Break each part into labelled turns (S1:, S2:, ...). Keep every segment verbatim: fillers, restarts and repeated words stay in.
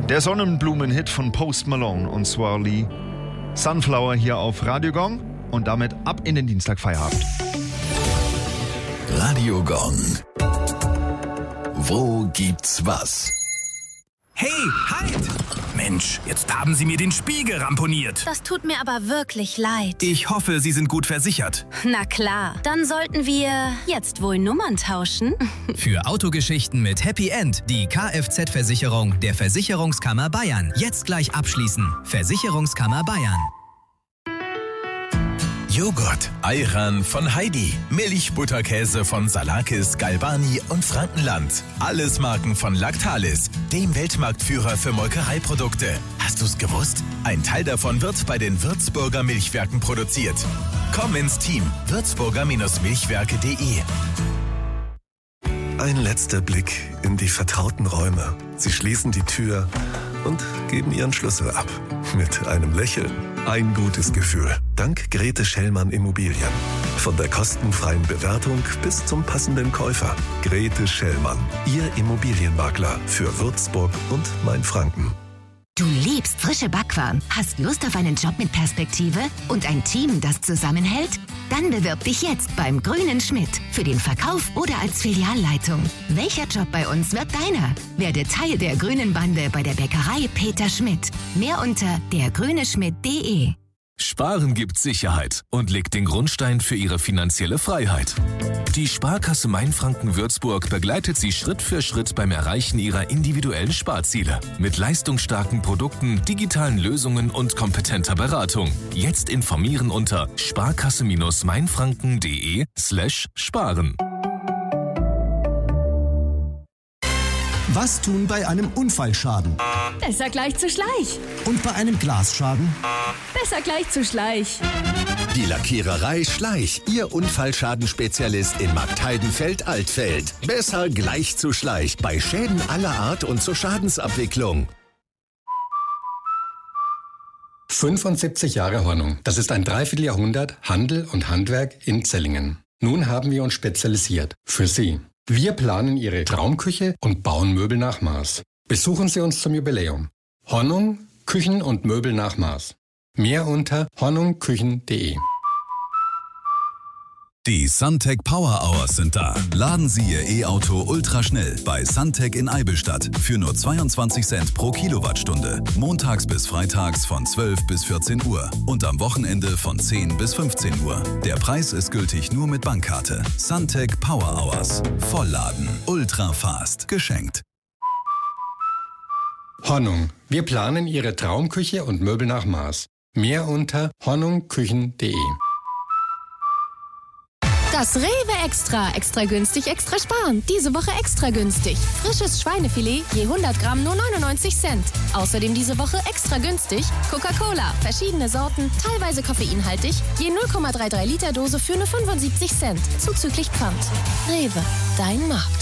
S1: Der Sonnenblumen-Hit von Post Malone und Swirly. Sunflower hier auf Radio Gong und damit ab in den Dienstag Feierabend.
S2: Radio Gong. Wo gibt's was?
S3: Hey, halt! Mensch, jetzt haben Sie mir den Spiegel ramponiert.
S4: Das tut mir aber wirklich leid.
S3: Ich hoffe, Sie sind gut versichert.
S4: Na klar, dann sollten wir jetzt wohl Nummern tauschen.
S5: Für Autogeschichten mit Happy End die Kfz-Versicherung der Versicherungskammer Bayern. Jetzt gleich abschließen. Versicherungskammer Bayern.
S2: Joghurt, Ayran von Heidi, Milch, Butterkäse von Salakis, Galbani und Frankenland. Alles Marken von Lactalis, dem Weltmarktführer für Molkereiprodukte. Hast du's gewusst? Ein Teil davon wird bei den Würzburger Milchwerken produziert. Komm ins Team, würzburger Milchwerke punkt de.
S6: Ein letzter Blick in die vertrauten Räume. Sie schließen die Tür und geben ihren Schlüssel ab. Mit einem Lächeln. Ein gutes Gefühl. Dank Grete Schellmann Immobilien. Von der kostenfreien Bewertung bis zum passenden Käufer. Grete Schellmann. Ihr Immobilienmakler für Würzburg und Mainfranken.
S7: Du liebst frische Backwaren, hast Lust auf einen Job mit Perspektive und ein Team, das zusammenhält? Dann bewirb dich jetzt beim Grünen Schmidt für den Verkauf oder als Filialleitung. Welcher Job bei uns wird deiner? Werde Teil der Grünen Bande bei der Bäckerei Peter Schmidt. Mehr unter der grüne schmidt punkt de.
S8: Sparen gibt Sicherheit und legt den Grundstein für Ihre finanzielle Freiheit. Die Sparkasse Mainfranken-Würzburg begleitet Sie Schritt für Schritt beim Erreichen Ihrer individuellen Sparziele. Mit leistungsstarken Produkten, digitalen Lösungen und kompetenter Beratung. Jetzt informieren unter sparkasse-mainfranken punkt de slash sparen.
S9: Was tun bei einem Unfallschaden?
S10: Besser gleich zu Schleich.
S9: Und bei einem Glasschaden?
S10: Besser gleich zu Schleich.
S11: Die Lackiererei Schleich, Ihr Unfallschadenspezialist in Marktheidenfeld-Altfeld. Besser gleich zu Schleich bei Schäden aller Art und zur Schadensabwicklung.
S12: fünfundsiebzig Jahre Hornung. Das ist ein Dreivierteljahrhundert Handel und Handwerk in Zellingen. Nun haben wir uns spezialisiert. Für Sie. Wir planen Ihre Traumküche und bauen Möbel nach Maß. Besuchen Sie uns zum Jubiläum. Hornung, Küchen und Möbel nach Maß. Mehr unter hornungküchen punkt de.
S13: Die Suntec Power Hours sind da. Laden Sie Ihr E-Auto ultraschnell bei Suntec in Eibelstadt für nur zweiundzwanzig Cent pro Kilowattstunde. Montags bis freitags von zwölf bis vierzehn Uhr und am Wochenende von zehn bis fünfzehn Uhr. Der Preis ist gültig nur mit Bankkarte. Suntec Power Hours. Vollladen. Ultra fast. Geschenkt.
S12: Hornung. Wir planen Ihre Traumküche und Möbel nach Maß. Mehr unter hornungküchen punkt de.
S14: Das Rewe Extra. Extra günstig, extra sparen. Diese Woche extra günstig. Frisches Schweinefilet je hundert Gramm nur neunundneunzig Cent. Außerdem diese Woche extra günstig Coca-Cola. Verschiedene Sorten, teilweise koffeinhaltig. Je null Komma dreiunddreißig Liter Dose für nur fünfundsiebzig Cent. Zuzüglich Pfand. Rewe. Dein Markt.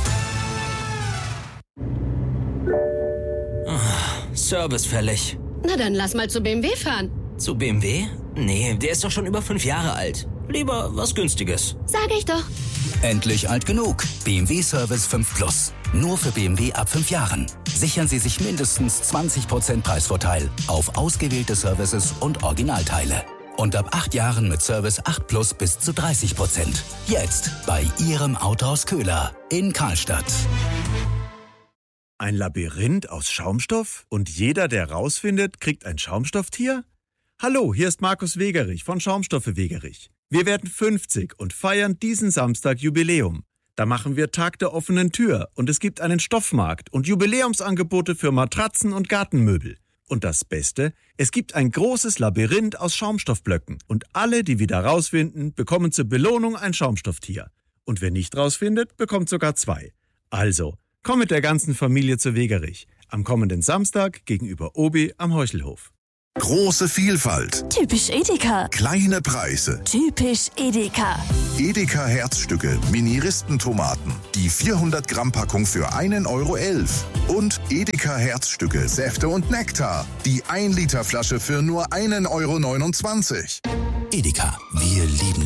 S15: Oh, Service fällig.
S16: Na dann lass mal zu B M W fahren.
S15: Zu B M W? Nee, der ist doch schon über fünf Jahre alt. Lieber was Günstiges.
S16: Sag ich doch.
S17: Endlich alt genug. B M W Service fünf Plus. Nur für B M W ab fünf Jahren. Sichern Sie sich mindestens zwanzig Prozent Preisvorteil auf ausgewählte Services und Originalteile. Und ab acht Jahren mit Service acht Plus bis zu dreißig Prozent. Jetzt bei Ihrem Autohaus Köhler in Karlstadt.
S18: Ein Labyrinth aus Schaumstoff? Und jeder, der rausfindet, kriegt ein Schaumstofftier? Hallo, hier ist Markus Wegerich von Schaumstoffe Wegerich. Wir werden fünfzig und feiern diesen Samstag Jubiläum. Da machen wir Tag der offenen Tür und es gibt einen Stoffmarkt und Jubiläumsangebote für Matratzen und Gartenmöbel. Und das Beste, es gibt ein großes Labyrinth aus Schaumstoffblöcken und alle, die wieder rausfinden, bekommen zur Belohnung ein Schaumstofftier. Und wer nicht rausfindet, bekommt sogar zwei. Also, komm mit der ganzen Familie zu Wegerich. Am kommenden Samstag gegenüber Obi am Heuchelhof.
S19: Große Vielfalt.
S20: Typisch Edeka.
S19: Kleine Preise.
S20: Typisch Edeka.
S19: Edeka Herzstücke, Mini-Ristentomaten. Die vierhundert Gramm Packung für einen Euro elf. Und Edeka Herzstücke, Säfte und Nektar. Die ein Liter Flasche für nur einen Euro neunundzwanzig.
S17: Edeka. Wir lieben